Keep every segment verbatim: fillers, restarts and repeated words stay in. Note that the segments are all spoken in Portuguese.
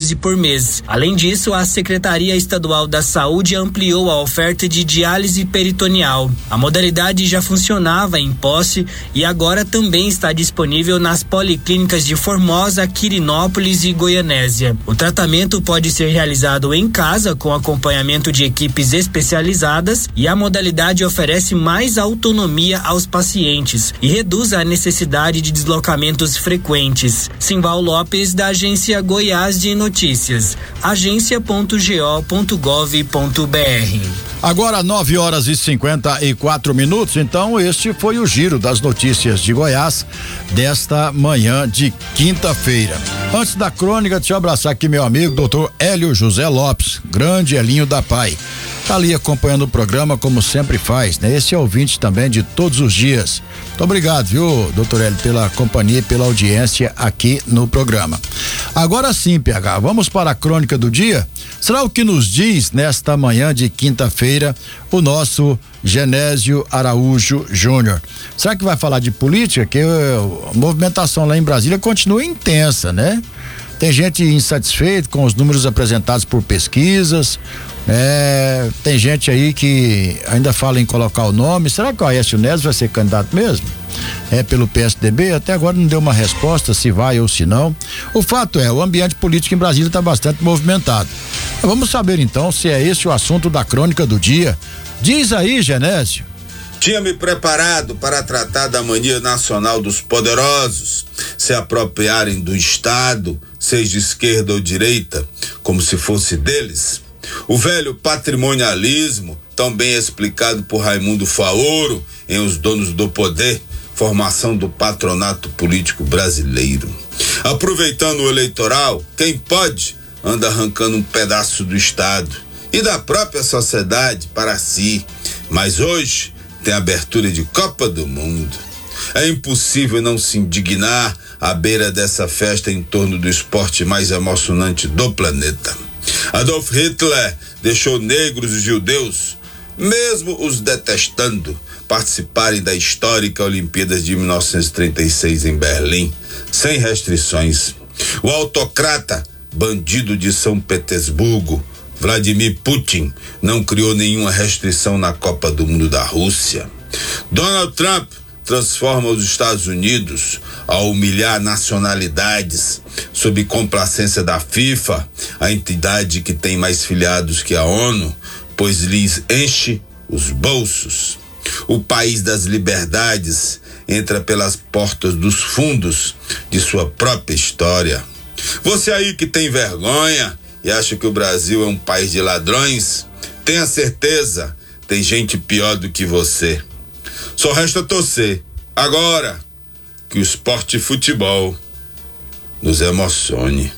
diálise por mês. Além disso, a Secretaria Estadual da Saúde ampliou a oferta de diálise peritoneal. A modalidade já funcionava em Posse e agora também está disponível nas policlínicas de Formosa, Quirinópolis e Goianésia. O tratamento pode ser realizado em casa com acompanhamento de equipes especializadas e a modalidade oferece mais autonomia aos pacientes e reduz a necessidade de deslocamentos frequentes. Simval Lopes, da Agência Goiás de Notícias, agência ponto g o ponto gov ponto b r. Agora nove horas e cinquenta e quatro minutos, então este foi o giro das notícias de Goiás desta manhã de quinta-feira. Antes da crônica, deixa eu abraçar aqui meu amigo doutor Hélio José Lopes, grande Elinho da Pai. Tá ali acompanhando o programa como sempre faz, né? Esse é ouvinte também de todos os dias. Muito obrigado, viu, doutor Hélio, pela companhia e pela audiência aqui no programa. Agora sim, P H, vamos para a crônica do dia? Será o que nos diz nesta manhã de quinta-feira o nosso Genésio Araújo Júnior. Será que vai falar de política? Que a movimentação lá em Brasília continua intensa, né? Tem gente insatisfeita com os números apresentados por pesquisas, é, tem gente aí que ainda fala em colocar o nome. Será que o Aécio Neves vai ser candidato mesmo? É pelo P S D B? Até agora não deu uma resposta se vai ou se não. O fato é, o ambiente político em Brasília está bastante movimentado. Vamos saber então se é esse o assunto da crônica do dia. Diz aí, Genésio. Tinha me preparado para tratar da mania nacional dos poderosos se apropriarem do Estado, seja de esquerda ou direita, como se fosse deles. O velho patrimonialismo, tão bem explicado por Raimundo Faoro em Os Donos do Poder, formação do patronato político brasileiro. Aproveitando o eleitoral, quem pode anda arrancando um pedaço do Estado e da própria sociedade para si. Mas hoje tem abertura de Copa do Mundo. É impossível não se indignar à beira dessa festa em torno do esporte mais emocionante do planeta. Adolf Hitler deixou negros e judeus, mesmo os detestando, participarem da histórica Olimpíadas de mil novecentos e trinta e seis em Berlim, sem restrições. O autocrata, bandido de São Petersburgo, Vladimir Putin, não criou nenhuma restrição na Copa do Mundo da Rússia. Donald Trump transforma os Estados Unidos a humilhar nacionalidades sob complacência da FIFA, a entidade que tem mais filiados que a ONU, pois lhes enche os bolsos. O país das liberdades entra pelas portas dos fundos de sua própria história. Você aí que tem vergonha e acha que o Brasil é um país de ladrões, tenha certeza, tem gente pior do que você. Só resta torcer, agora, que o esporte e futebol nos emocione.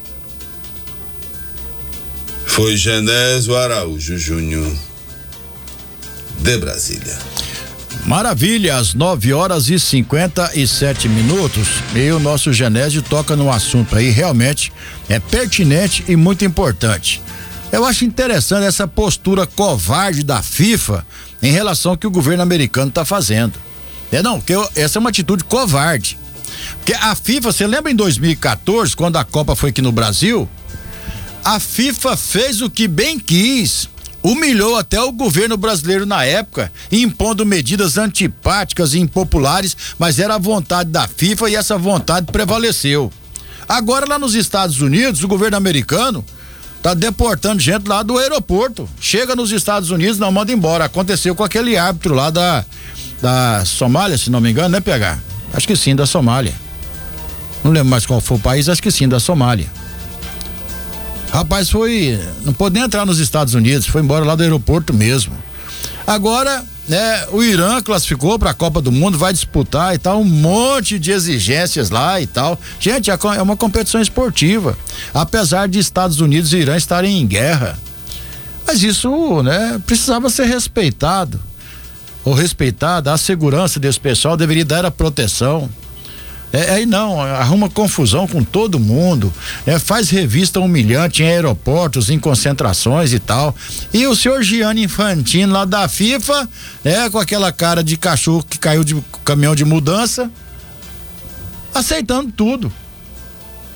Foi Genésio Araújo Júnior, de Brasília. Maravilha, às nove horas e cinquenta e sete minutos. E o nosso Genésio toca num assunto aí realmente é pertinente e muito importante. Eu acho interessante essa postura covarde da FIFA em relação ao que o governo americano está fazendo. É não, porque eu, essa é uma atitude covarde. Porque a FIFA, você lembra em dois mil e quatorze, quando a Copa foi aqui no Brasil? A FIFA fez o que bem quis. Humilhou até o governo brasileiro na época, impondo medidas antipáticas e impopulares, mas era a vontade da FIFA e essa vontade prevaleceu. Agora lá nos Estados Unidos, o governo americano tá deportando gente lá do aeroporto. Chega nos Estados Unidos, não manda embora. Aconteceu com aquele árbitro lá da, da Somália, se não me engano, né, P H? Acho que sim, da Somália. Não lembro mais qual foi o país, acho que sim, da Somália. Rapaz, foi, não pôde nem entrar nos Estados Unidos, foi embora lá do aeroporto mesmo. Agora, né, o Irã classificou para a Copa do Mundo, vai disputar e tal, um monte de exigências lá e tal. Gente, é uma competição esportiva, apesar de Estados Unidos e Irã estarem em guerra. Mas isso, né, precisava ser respeitado, ou respeitada, a segurança desse pessoal deveria dar a proteção. É, aí não, arruma confusão com todo mundo, é, faz revista humilhante em aeroportos, em concentrações e tal. E o senhor Gianni Infantino lá da FIFA, é, com aquela cara de cachorro que caiu de caminhão de mudança, aceitando tudo.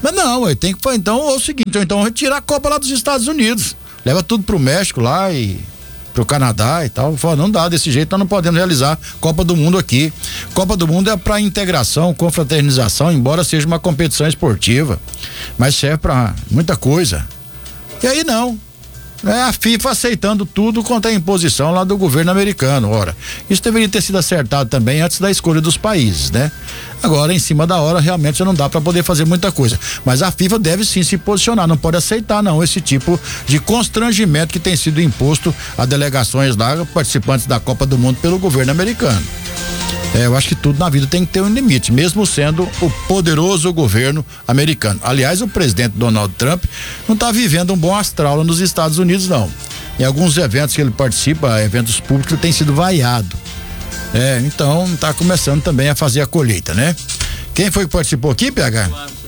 Mas não, aí tem que, então, é o seguinte, então retirar a Copa lá dos Estados Unidos, leva tudo pro México lá e pro Canadá e tal, fala, não dá desse jeito, nós não podemos realizar Copa do Mundo aqui. Copa do Mundo é para integração, confraternização, embora seja uma competição esportiva, mas serve para muita coisa. E aí não, é a FIFA aceitando tudo contra a imposição lá do governo americano. Ora, isso deveria ter sido acertado também antes da escolha dos países, né? Agora, em cima da hora, realmente não dá para poder fazer muita coisa, mas a FIFA deve sim se posicionar, não pode aceitar não esse tipo de constrangimento que tem sido imposto a delegações lá, participantes da Copa do Mundo pelo governo americano. É, eu acho que tudo na vida tem que ter um limite, mesmo sendo o poderoso governo americano. Aliás, o presidente Donald Trump não está vivendo um bom astral lá nos Estados Unidos, não. Em alguns eventos que ele participa, eventos públicos, ele tem sido vaiado. É, então tá começando também a fazer a colheita, né? Quem foi que participou aqui, P H?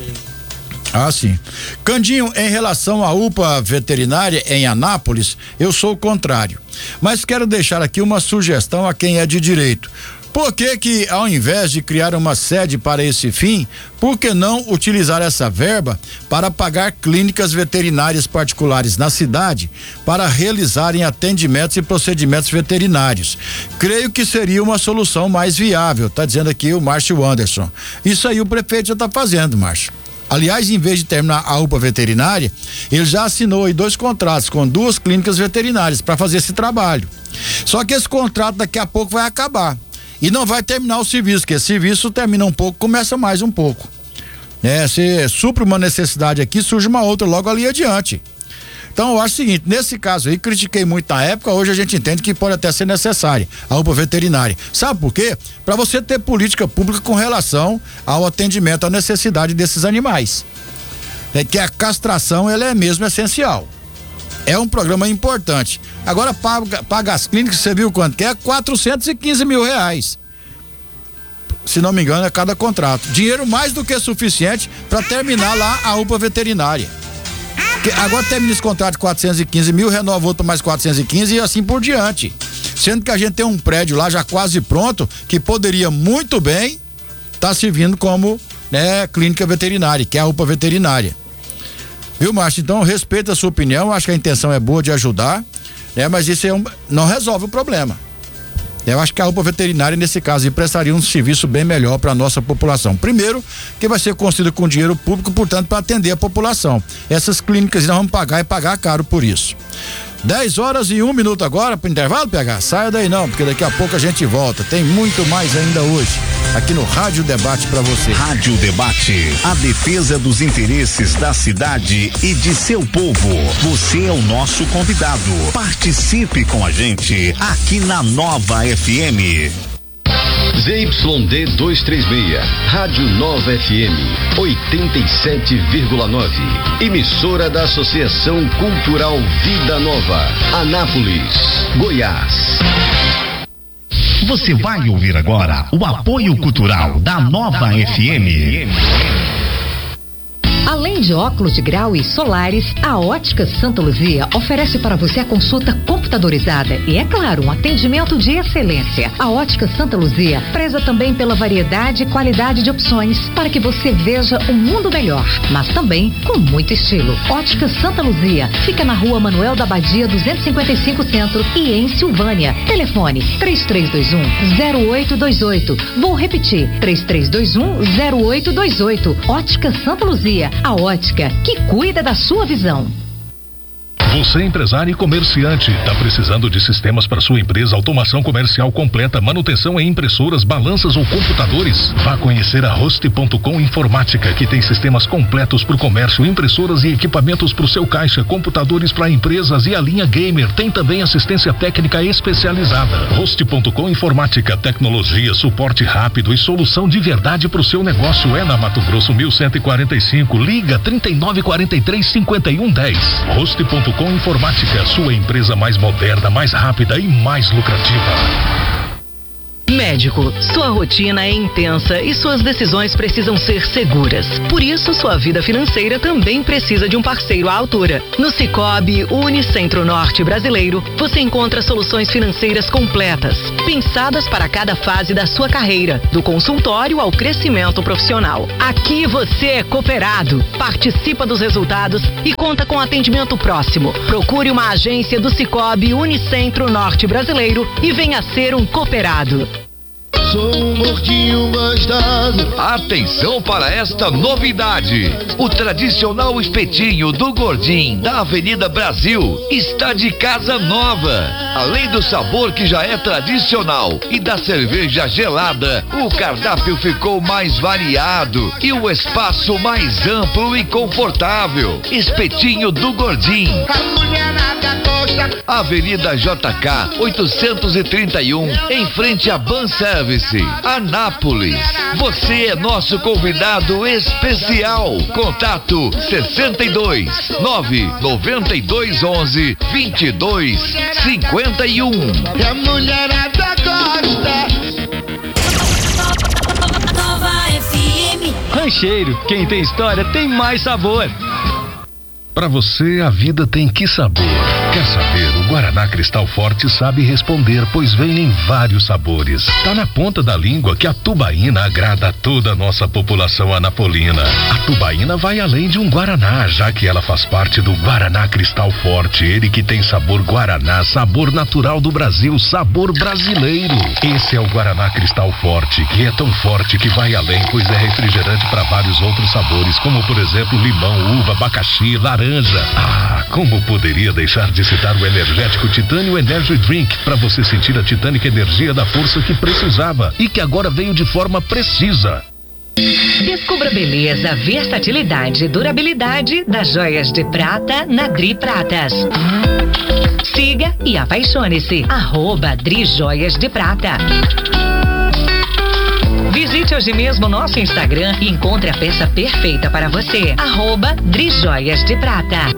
Ah, sim. Candinho, em relação à U P A veterinária em Anápolis, eu sou o contrário. Mas quero deixar aqui uma sugestão a quem é de direito. Por que que, ao invés de criar uma sede para esse fim, por que não utilizar essa verba para pagar clínicas veterinárias particulares na cidade para realizarem atendimentos e procedimentos veterinários? Creio que seria uma solução mais viável, tá dizendo aqui o Márcio Anderson. Isso aí o prefeito já tá fazendo, Márcio. Aliás, em vez de terminar a U P A veterinária, ele já assinou aí dois contratos com duas clínicas veterinárias para fazer esse trabalho. Só que esse contrato daqui a pouco vai acabar. E não vai terminar o serviço, porque esse serviço termina um pouco, começa mais um pouco. É, se supra uma necessidade aqui, surge uma outra logo ali adiante. Então eu acho o seguinte, nesse caso aí, critiquei muito na época, hoje a gente entende que pode até ser necessária a U P A veterinária. Sabe por quê? Para você ter política pública com relação ao atendimento à necessidade desses animais. É que a castração, ela é mesmo essencial. É um programa importante. Agora paga, paga as clínicas, você viu quanto que é? quatrocentos e quinze mil reais. Se não me engano, é cada contrato. Dinheiro mais do que suficiente para terminar lá a U P A veterinária. Que agora termina esse contrato de quatrocentos e quinze mil, renova outro mais quatrocentos e quinze e assim por diante. Sendo que a gente tem um prédio lá já quase pronto, que poderia muito bem estar tá servindo como, né, clínica veterinária, que é a U P A veterinária. Viu, Márcio? Então, respeito a sua opinião, acho que a intenção é boa de ajudar, né? Mas isso é um, não resolve o problema. Eu acho que a U P A veterinária, nesse caso, prestaria um serviço bem melhor para a nossa população. Primeiro, que vai ser construída com dinheiro público, portanto, para atender a população. Essas clínicas nós vamos pagar e pagar caro por isso. dez horas e um minuto agora pro intervalo, P H? Saia daí não, porque daqui a pouco a gente volta. Tem muito mais ainda hoje, aqui no Rádio Debate para você. Rádio Debate, a defesa dos interesses da cidade e de seu povo. Você é o nosso convidado. Participe com a gente aqui na Nova F M. Z Y D duzentos e trinta e seis, Rádio Nova F M, oitenta e sete vírgula nove. Emissora da Associação Cultural Vida Nova, Anápolis, Goiás. Você vai ouvir agora o apoio cultural da Nova F M. Além de óculos de grau e solares, a Ótica Santa Luzia oferece para você a consulta computadorizada e, é claro, um atendimento de excelência. A Ótica Santa Luzia preza também pela variedade e qualidade de opções para que você veja um mundo melhor, mas também com muito estilo. Ótica Santa Luzia fica na Rua Manuel da Badia duzentos e cinquenta e cinco Centro e em Silvânia. Telefone três três dois um zero oito dois oito. Vou repetir, três três dois um zero oito dois oito. Ótica Santa Luzia, a ótica que cuida da sua visão. Você, empresário e comerciante, está precisando de sistemas para sua empresa, automação comercial completa, manutenção em impressoras, balanças ou computadores? Vá conhecer a Host ponto com Informática, que tem sistemas completos para o comércio, impressoras e equipamentos para o seu caixa, computadores para empresas e a linha gamer. Tem também assistência técnica especializada. Host ponto com Informática, tecnologia, suporte rápido e solução de verdade para o seu negócio. É na Mato Grosso mil cento e quarenta e cinco. Liga trinta e nove quarenta e três cinquenta e um dez. Host ponto com Informática, sua empresa mais moderna, mais rápida e mais lucrativa. Médico, sua rotina é intensa e suas decisões precisam ser seguras. Por isso, sua vida financeira também precisa de um parceiro à altura. No Sicoob Unicentro Norte Brasileiro, você encontra soluções financeiras completas, pensadas para cada fase da sua carreira, do consultório ao crescimento profissional. Aqui você é cooperado, participa dos resultados e conta com atendimento próximo. Procure uma agência do Sicoob Unicentro Norte Brasileiro e venha ser um cooperado. Sou um gordinho gostoso. Atenção para esta novidade. O tradicional espetinho do Gordinho da Avenida Brasil está de casa nova. Além do sabor que já é tradicional e da cerveja gelada, o cardápio ficou mais variado e o espaço mais amplo e confortável. Espetinho do Gordinho. A mulherada gosta. Avenida J K oitocentos e trinta e um, em frente a Ban Service, Anápolis. Você é nosso convidado especial. Contato sessenta e dois, nove noventa e dois, onze, vinte e dois, cinquenta e um. E a mulherada gosta. Nova F M. Rancheiro, quem tem história tem mais sabor. Para você, a vida tem que sabor. Quer saber? O Guaraná Cristal Forte sabe responder, pois vem em vários sabores. Tá na ponta da língua que a tubaína agrada a toda a nossa população anapolina. A tubaína vai além de um Guaraná, já que ela faz parte do Guaraná Cristal Forte. Ele que tem sabor Guaraná, sabor natural do Brasil, sabor brasileiro. Esse é o Guaraná Cristal Forte, que é tão forte que vai além, pois é refrigerante para vários outros sabores, como por exemplo limão, uva, abacaxi, laranja. Ah, como poderia deixar de citar o energético Titânio Energy Drink, para você sentir a titânica energia da força que precisava e que agora veio de forma precisa. Descubra a beleza, versatilidade e durabilidade das joias de prata na Dri Pratas. Siga e apaixone-se. Arroba Dri Joias de Prata. Visite hoje mesmo nosso Instagram e encontre a peça perfeita para você. Arroba Dri Joias de Prata.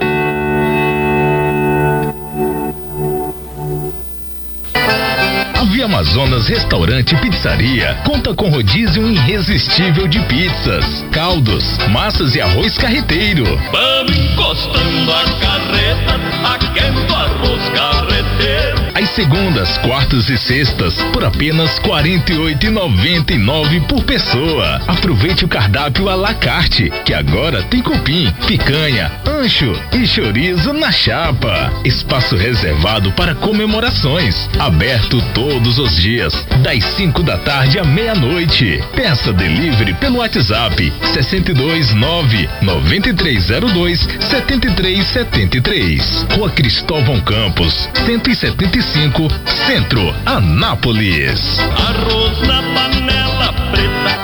A Via Amazonas Restaurante e Pizzaria conta com rodízio irresistível de pizzas, caldos, massas e arroz carreteiro. Vamos encostando a carreta, aquendo arroz carreteiro. Às segundas, quartas e sextas, por apenas quarenta e oito reais e noventa e nove centavos por pessoa. Aproveite o cardápio à la carte, que agora tem cupim, picanha, ancho e chorizo na chapa. Espaço reservado para comemorações. Aberto todos os dias, das cinco da tarde à meia-noite. Peça delivery pelo WhatsApp sessenta e dois, nove, noventa e três zero dois, setenta e três setenta e três. Rua Cristóvão Campos, cento e setenta e cinco, Centro, Anápolis. Arroz na panela preta.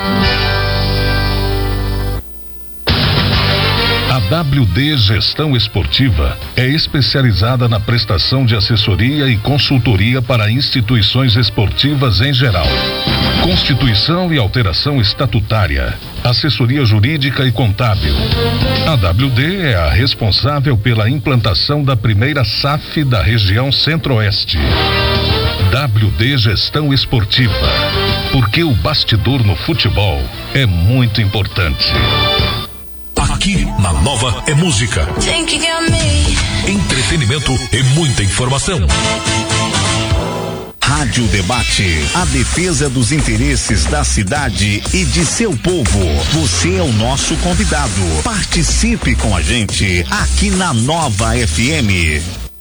A W D Gestão Esportiva é especializada na prestação de assessoria e consultoria para instituições esportivas em geral. Constituição e alteração estatutária, assessoria jurídica e contábil. A W D é a responsável pela implantação da primeira S A F da região Centro-Oeste. W D Gestão Esportiva, porque o bastidor no futebol é muito importante. Aqui na Nova é música, entretenimento e muita informação. Rádio Debate, a defesa dos interesses da cidade e de seu povo. Você é o nosso convidado. Participe com a gente aqui na Nova F M.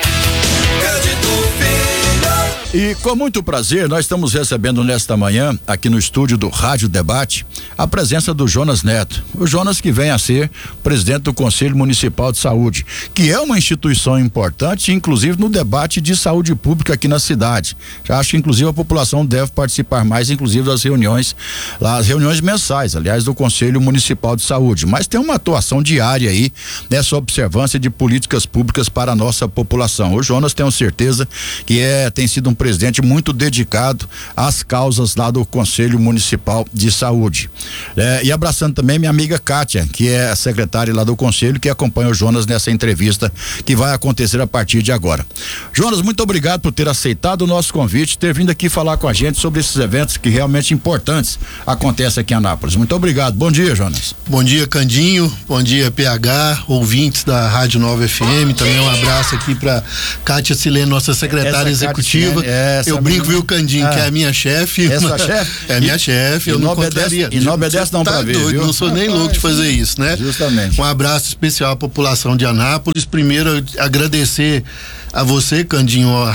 E com muito prazer, nós estamos recebendo nesta manhã, aqui no estúdio do Rádio Debate, a presença do Jonas Neto. O Jonas que vem a ser presidente do Conselho Municipal de Saúde, que é uma instituição importante, inclusive no debate de saúde pública aqui na cidade. Já acho que inclusive a população deve participar mais, inclusive das reuniões, lá, as reuniões mensais, aliás, do Conselho Municipal de Saúde. Mas tem uma atuação diária aí nessa observância de políticas públicas para a nossa população. O Jonas, tenho certeza que é, tem sido um presidente muito dedicado às causas lá do Conselho Municipal de Saúde. É, e abraçando também minha amiga Kátia, que é a secretária lá do Conselho, que acompanha o Jonas nessa entrevista que vai acontecer a partir de agora. Jonas, muito obrigado por ter aceitado o nosso convite, ter vindo aqui falar com a gente sobre esses eventos que realmente importantes acontecem aqui em Anápolis. Muito obrigado. Bom dia, Jonas. Bom dia, Candinho. Bom dia, P H, ouvintes da Rádio Nova F M. Também um abraço aqui para Kátia Silene, nossa secretária essa executiva. Kátia, eu brinco, viu, Candinho, ah, que é a minha chefe. Essa chefe? É a minha chefe, eu não contraria. E não obedece não tá pra ver, doido, viu? Não sou nem louco de fazer isso, né? Justamente. Um abraço especial à população de Anápolis. Primeiro, agradecer a você, Candinho,